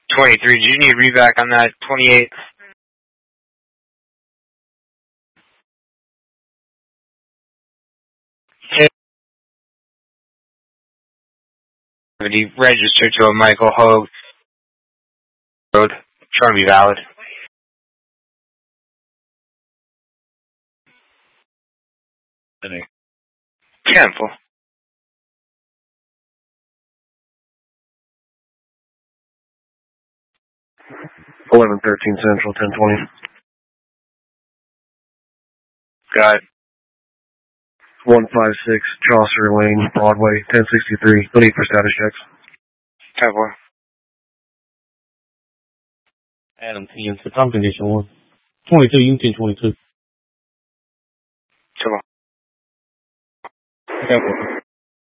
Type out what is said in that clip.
23. Do you need revac on that 28? Registered to a Michael Hogue Road. Trying to be valid. Cancel. 1113 Central, 1020. Got it. 156 Chaucer Lane, Broadway, 1063. No need for status checks. 10-4. Adam T. into time condition 1. 22, you can 22. 10-4. 10-4.